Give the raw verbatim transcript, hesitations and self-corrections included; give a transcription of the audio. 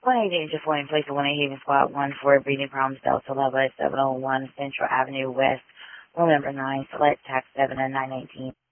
one eight eight two four in place of one eight Haven Squad one for breathing problems, Delta Lava seven oh one Central Avenue West, room number nine, select tax seven and nine eighteen.